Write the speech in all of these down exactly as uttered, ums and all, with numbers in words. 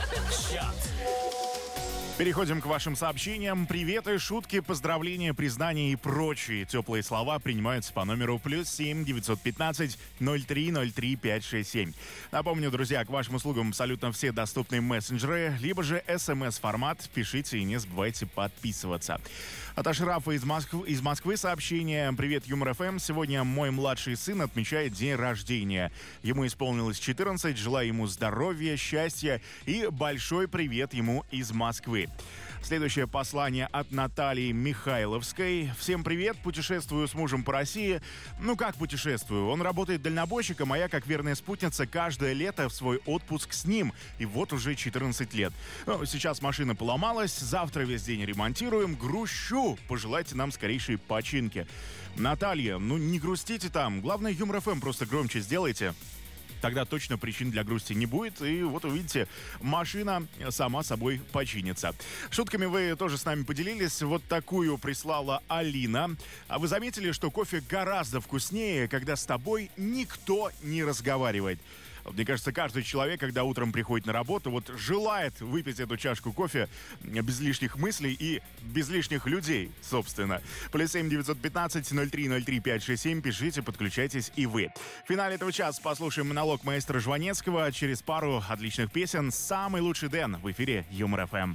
Чат. Переходим к вашим сообщениям. Приветы, шутки, поздравления, признания и прочие теплые слова принимаются по номеру плюс семь девятьсот пятнадцать ноль три ноль три пять шесть семь. Напомню, друзья, к вашим услугам абсолютно все доступные мессенджеры, либо же смс-формат. Пишите и не забывайте подписываться. От Ашрафа из Москвы, из Москвы сообщение. Привет, Юмор ФМ. Сегодня мой младший сын отмечает день рождения. Ему исполнилось четырнадцать. Желаю ему здоровья, счастья и большой привет ему из Москвы. Следующее послание от Натальи Михайловской. Всем привет, путешествую с мужем по России. Ну как путешествую? Он работает дальнобойщиком, а я, как верная спутница, каждое лето в свой отпуск с ним. И вот уже четырнадцать лет. Ну, сейчас машина поломалась, завтра весь день ремонтируем, грущу. Пожелайте нам скорейшей починки. Наталья, ну не грустите там. Главное, Юмор ФМ просто громче сделайте. Тогда точно причин для грусти не будет. И вот увидите, машина сама собой починится. Шутками вы тоже с нами поделились. Вот такую прислала Алина. А вы заметили, что кофе гораздо вкуснее, когда с тобой никто не разговаривает? Мне кажется, каждый человек, когда утром приходит на работу, вот желает выпить эту чашку кофе без лишних мыслей и без лишних людей, собственно. Плюс семь девятьсот пятнадцать ноль три ноль три пять шесть семь. Пишите, подключайтесь и вы. В финале этого часа послушаем монолог маэстро Жванецкого. Через пару отличных песен «Самый лучший Дэн» в эфире Юмор ФМ.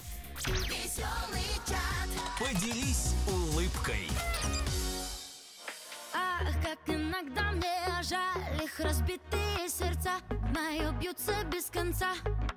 Поделись улыбкой. Ах, как иногда мне жаль их разбитые сердца. Мои бьются без конца.